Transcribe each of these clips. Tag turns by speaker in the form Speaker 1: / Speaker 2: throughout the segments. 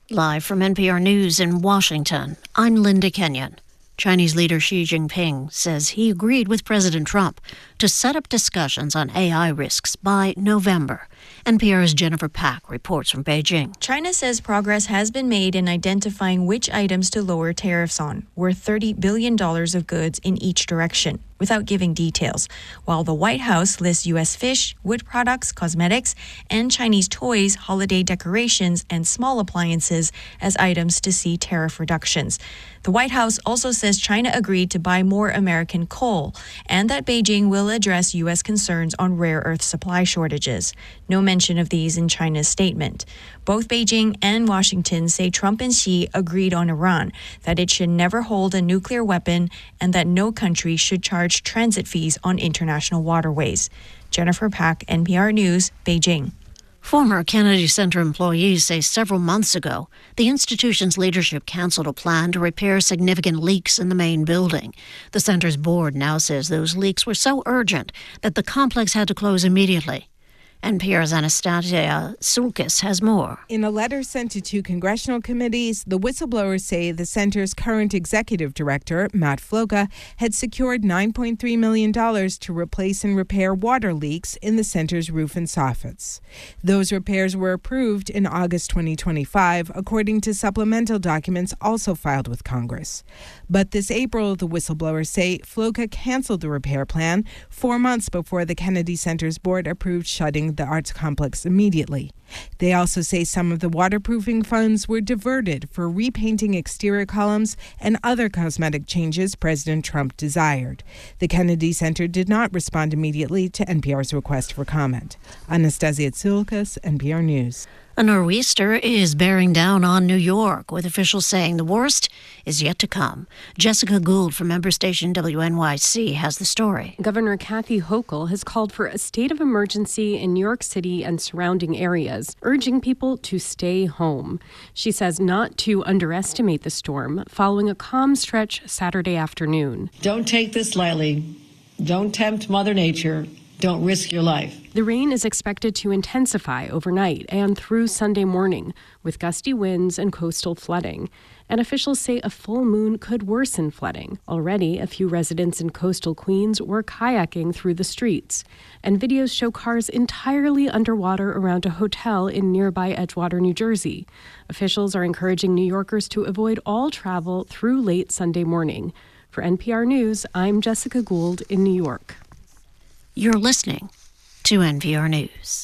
Speaker 1: Live from NPR News in Washington, I'm Linda Kenyon. Chinese leader Xi Jinping says he agreed with President Trump to set up discussions on AI risks by November. NPR's Jennifer Pack reports from Beijing.
Speaker 2: China says progress has been made in identifying which items to lower tariffs on, worth $30 billion of goods in each direction, without giving details, while the White House lists U.S. fish, wood products, cosmetics, and Chinese toys, holiday decorations, and small appliances as items to see tariff reductions. The White House also says China agreed to buy more American coal, and that Beijing will address U.S. concerns on rare earth supply shortages. No mention of these in China's statement. Both Beijing and Washington say Trump and Xi agreed on Iran, that it should never hold a nuclear weapon, and that no country should charge transit fees on international waterways. Jennifer Pack, NPR News, Beijing.
Speaker 1: Former Kennedy Center employees say several months ago, the institution's leadership canceled a plan to repair significant leaks in the main building. The center's board now says those leaks were so urgent that the complex had to close immediately. NPR's Anastasia Sulkis has more.
Speaker 3: In a letter sent to 2 congressional committees, the whistleblowers say the center's current executive director, Matt Floca, had secured $9.3 million to replace and repair water leaks in the center's roof and soffits. Those repairs were approved in August 2025, according to supplemental documents also filed with Congress. But this April, the whistleblowers say Floca canceled the repair plan 4 months before the Kennedy Center's board approved shutting the arts complex immediately. They also say some of the waterproofing funds were diverted for repainting exterior columns and other cosmetic changes President Trump desired. The Kennedy Center did not respond immediately to NPR's request for comment. Anastasia Sulkas, NPR News.
Speaker 1: A nor'easter is bearing down on New York, with officials saying the worst is yet to come. Jessica Gould from member station WNYC has the story.
Speaker 4: Governor Kathy Hochul has called for a state of emergency in New York City and surrounding areas, urging people to stay home. She says not to underestimate the storm, following a calm stretch Saturday afternoon.
Speaker 5: Don't take this lightly. Don't tempt Mother Nature. Don't risk your life.
Speaker 4: The rain is expected to intensify overnight and through Sunday morning, with gusty winds and coastal flooding. And officials say a full moon could worsen flooding. Already, a few residents in coastal Queens were kayaking through the streets. And videos show cars entirely underwater around a hotel in nearby Edgewater, New Jersey. Officials are encouraging New Yorkers to avoid all travel through late Sunday morning. For NPR News, I'm Jessica Gould in New York.
Speaker 1: You're listening to NPR News.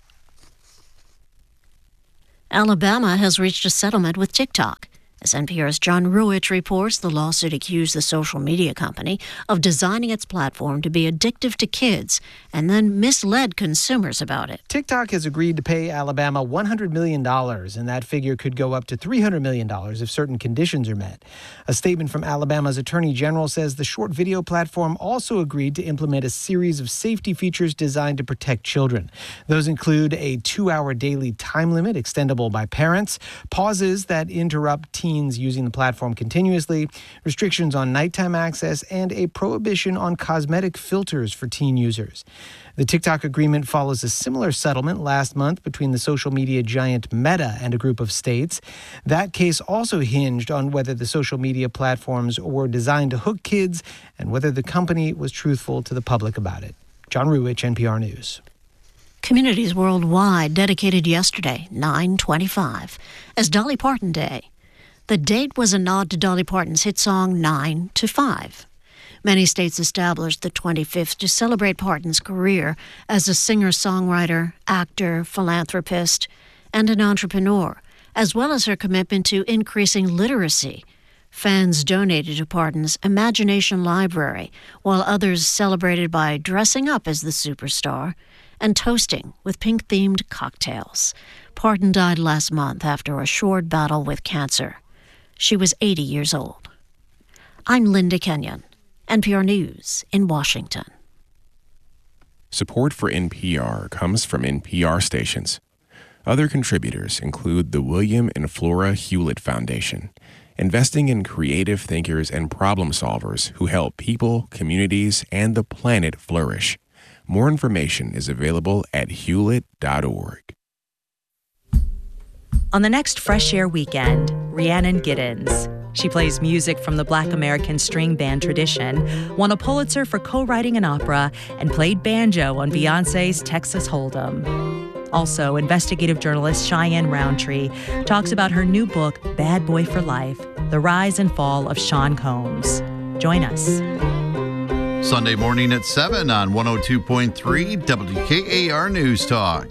Speaker 1: Alabama has reached a settlement with TikTok. As NPR's John Ruich reports, the lawsuit accused the social media company of designing its platform to be addictive to kids and then misled consumers about it.
Speaker 6: TikTok has agreed to pay Alabama $100 million, and that figure could go up to $300 million if certain conditions are met. A statement from Alabama's Attorney General says the short video platform also agreed to implement a series of safety features designed to protect children. Those include a 2-hour daily time limit extendable by parents, pauses that interrupt teens using the platform continuously, restrictions on nighttime access, and a prohibition on cosmetic filters for teen users. The TikTok agreement follows a similar settlement last month between the social media giant Meta and a group of states. That case also hinged on whether the social media platforms were designed to hook kids and whether the company was truthful to the public about it. John Ruich, NPR News.
Speaker 1: Communities worldwide dedicated yesterday, 9/25, as Dolly Parton Day. The date was a nod to Dolly Parton's hit song 9 to 5. Many states established the 25th to celebrate Parton's career as a singer-songwriter, actor, philanthropist, and an entrepreneur, as well as her commitment to increasing literacy. Fans donated to Parton's Imagination Library, while others celebrated by dressing up as the superstar and toasting with pink-themed cocktails. Parton died last month after a short battle with cancer. She was 80 years old. I'm Linda Kenyon, NPR News in Washington.
Speaker 7: Support for NPR comes from NPR stations. Other contributors include the William and Flora Hewlett Foundation, investing in creative thinkers and problem solvers who help people, communities, and the planet flourish. More information is available at hewlett.org.
Speaker 8: On the next Fresh Air weekend, Rhiannon Giddens. She plays music from the Black American string band tradition, won a Pulitzer for co-writing an opera, and played banjo on Beyoncé's Texas Hold'em. Also, investigative journalist Cheyenne Roundtree talks about her new book, Bad Boy for Life, The Rise and Fall of Sean Combs. Join us.
Speaker 9: Sunday morning at 7 on 102.3 WKAR News Talk.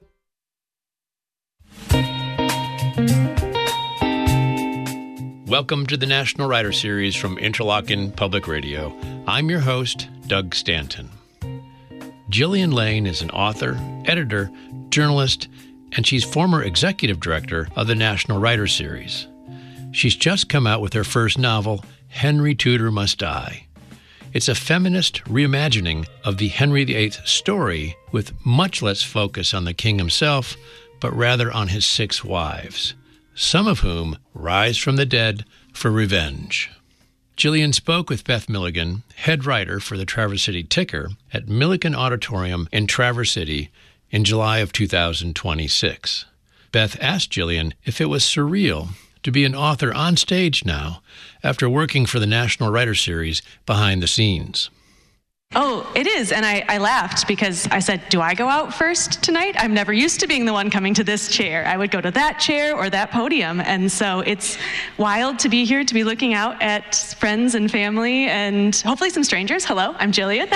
Speaker 10: Welcome to the National Writer Series from Interlochen Public Radio. I'm your host, Doug Stanton. Gillian Lane is an author, editor, journalist, and she's former executive director of the National Writer Series. She's just come out with her first novel, Henry Tudor Must Die. It's a feminist reimagining of the Henry VIII story with much less focus on the king himself, but rather on his 6 wives, some of whom rise from the dead for revenge. Gillian spoke with Beth Milligan, head writer for the Traverse City Ticker, at Milligan Auditorium in Traverse City in July of 2026. Beth asked Gillian if it was surreal to be an author on stage now after working for the National Writer Series behind the scenes.
Speaker 11: Oh, it is. And I laughed because I said, do I go out first tonight? I'm never used to being the one coming to this chair. I would go to that chair or that podium. And so it's wild to be here, to be looking out at friends and family and hopefully some strangers. Hello, I'm Gillian.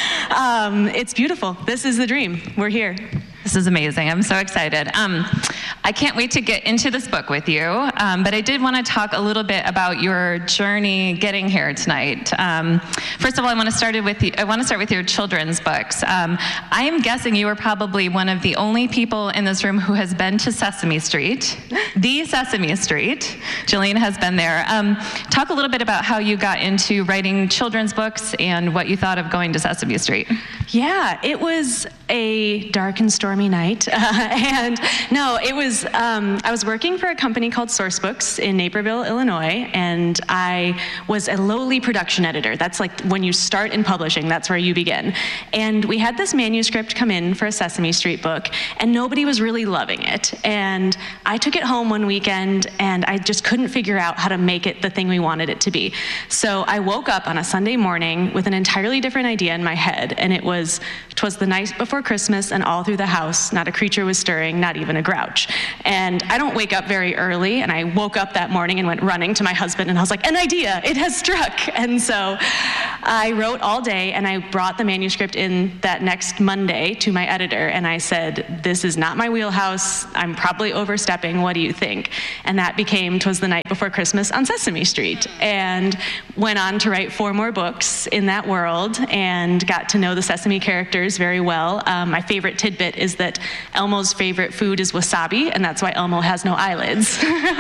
Speaker 11: It's beautiful. This is the dream. We're here.
Speaker 12: This is amazing. I'm so excited. I can't wait to get into this book with you, but I did want to talk a little bit about your journey getting here tonight. First of all, I want to start with your children's books. I am guessing you are probably one of the only people in this room who has been to Sesame Street, the Sesame Street. Gillian has been there. Talk a little bit about how you got into writing children's books and what you thought of going to Sesame Street.
Speaker 11: Yeah, it was a dark and stormy night. And no, it was, I was working for a company called Sourcebooks in Naperville, Illinois, and I was a lowly production editor. That's like when you start in publishing, that's where you begin. And we had this manuscript come in for a Sesame Street book, and nobody was really loving it. And I took it home one weekend, and I just couldn't figure out how to make it the thing we wanted it to be. So I woke up on a Sunday morning with an entirely different idea in my head, and "'Twas the night before Christmas, and all through the house, not a creature was stirring, not even a grouch." And I don't wake up very early, and I woke up that morning and went running to my husband, and I was like, an idea, it has struck. And so I wrote all day, and I brought the manuscript in that next Monday to my editor, and I said, this is not my wheelhouse, I'm probably overstepping, what do you think? And that became "'Twas the Night Before Christmas on Sesame Street, and went on to write 4 more books in that world, and got to know the Sesame characters very well. My favorite tidbit is that Elmo's favorite food is wasabi, and that's why Elmo has no eyelids.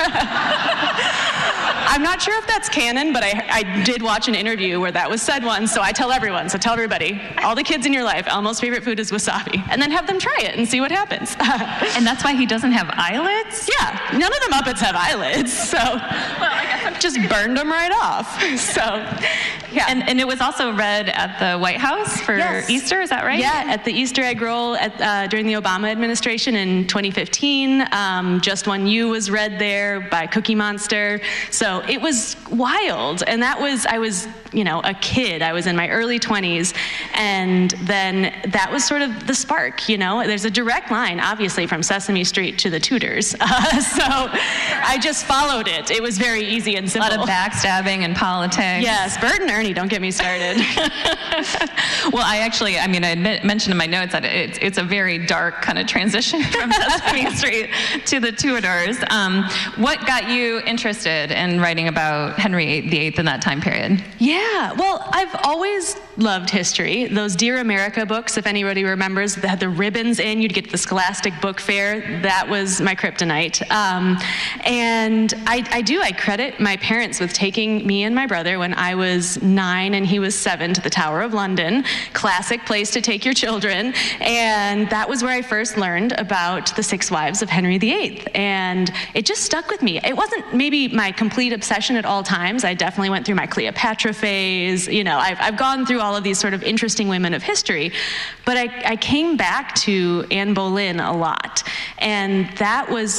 Speaker 11: I'm not sure if that's canon, but I did watch an interview where that was said once, so I tell everyone, so tell everybody, all the kids in your life, Elmo's favorite food is wasabi, and then have them try it and see what happens.
Speaker 12: And that's why he doesn't have eyelids?
Speaker 11: Yeah, none of the Muppets have eyelids, so I just burned them right off. So, yeah.
Speaker 12: And it was also read at the White House for Easter, is that right?
Speaker 11: Yeah, at the Easter egg roll during the Obama administration in 2015. Just One You was read there by Cookie Monster. So it was wild. And I was, a kid. I was in my early 20s. And then that was sort of the spark, There's a direct line, obviously, from Sesame Street to the Tudors. So I just followed it. It was very easy and simple.
Speaker 12: A lot of backstabbing and politics.
Speaker 11: Yes, Bert and Ernie, don't get me started.
Speaker 12: Well, I mentioned in my notes that it's a very dark kind of transition from Sesame Street to the Tudors. What got you interested in writing about Henry VIII in that time period?
Speaker 11: Yeah, well, I've always loved history. Those Dear America books, if anybody remembers, that had the ribbons in, you'd get the Scholastic Book Fair. That was my kryptonite. And I credit my parents with taking me and my brother when I was 9 and he was 7 to the Tower of London. Classic place to take your children. And that was where I first learned about the 6 wives of Henry VIII. And it just stuck with me. It wasn't maybe my complete obsession at all times. I definitely went through my Cleopatra phase. I've gone through all of these sort of interesting women of history. But I came back to Anne Boleyn a lot. And that was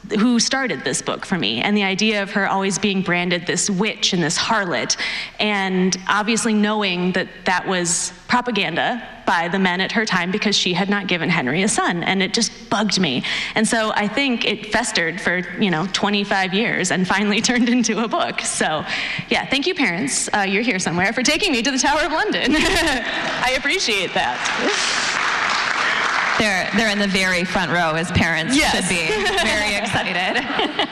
Speaker 11: who started this book for me, and the idea of her always being branded this witch and this harlot, and obviously knowing that that was propaganda by the men at her time because she had not given Henry a son, and it just bugged me. And so I think it festered for 25 years and finally turned into a book. So yeah, thank you, parents, you're here somewhere, for taking me to the Tower of London. I appreciate that.
Speaker 12: They're in the very front row, as parents should be. Very excited.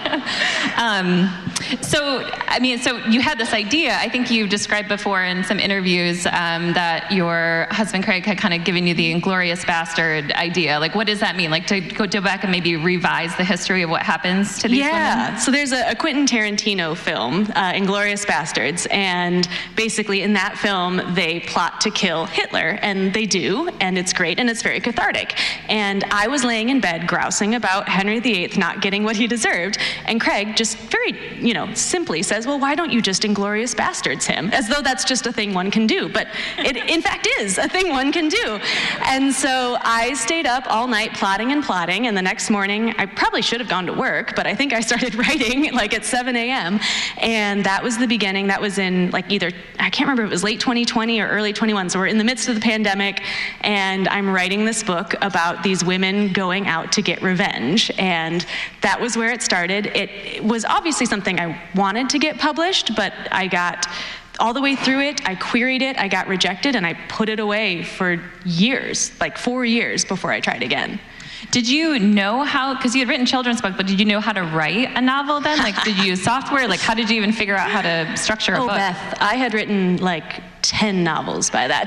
Speaker 12: So you had this idea, I think you described before in some interviews, that your husband Craig had kind of given you the Inglourious Bastard idea. Like, what does that mean? Like, to go back and maybe revise the history of what happens to these women?
Speaker 11: So there's a Quentin Tarantino film, Inglourious Bastards, and basically in that film they plot to kill Hitler, and they do, and it's great, and it's very cathartic. And I was laying in bed grousing about Henry VIII not getting what he deserved, and Craig just very, simply says, well, why don't you just Inglourious Bastards him? As though that's just a thing one can do, but it in fact is a thing one can do. And so I stayed up all night plotting, and the next morning, I probably should have gone to work, but I think I started writing like at 7 a.m., and that was the beginning. That was in I can't remember if it was late 2020 or early 21, so we're in the midst of the pandemic, and I'm writing this book about these women going out to get revenge, and that was where it started. It was obviously something I wanted to get published, but I got all the way through it, I queried it, I got rejected, and I put it away for years, like 4 years before I tried again.
Speaker 12: Did you know how, because you had written children's books, but did you know how to write a novel then? Like, did you use software? Like, how did you even figure out how to structure a book?
Speaker 11: Beth, I had written like 10 novels by that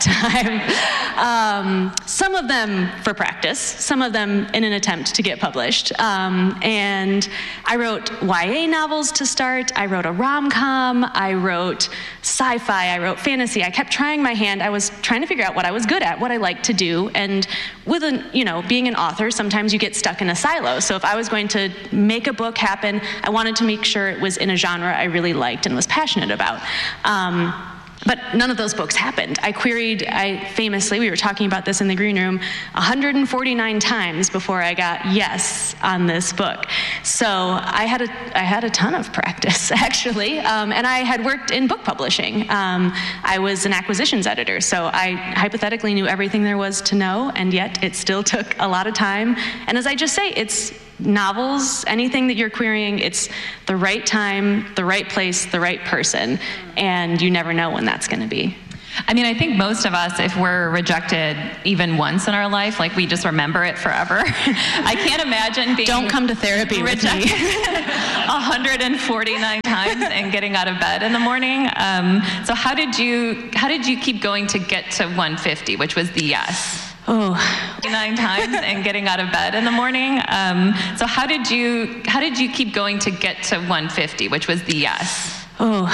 Speaker 11: time. Some of them for practice, some of them in an attempt to get published. And I wrote YA novels to start. I wrote a rom-com. I wrote sci-fi. I wrote fantasy. I kept trying my hand. I was trying to figure out what I was good at, what I liked to do. And with being an author, sometimes you get stuck in a silo. So if I was going to make a book happen, I wanted to make sure it was in a genre I really liked and was passionate about. But none of those books happened. I famously, we were talking about this in the green room, 149 times before I got yes on this book. So I had a ton of practice, actually, and I had worked in book publishing. I was an acquisitions editor, so I hypothetically knew everything there was to know, and yet it still took a lot of time. And as I just say, it's novels, anything that you're querying, it's the right time, the right place, the right person, and you never know when that's going to be.
Speaker 12: I mean, I think most of us, if we're rejected even once in our life, like, we just remember it forever. I can't imagine being
Speaker 11: Don't come to therapy
Speaker 12: rejected 149 times and getting out of bed in the morning. So how did you keep going to get to 150, which was the yes? 9 times and getting out of bed in the morning. So how did you keep going to get to 150, which was the yes?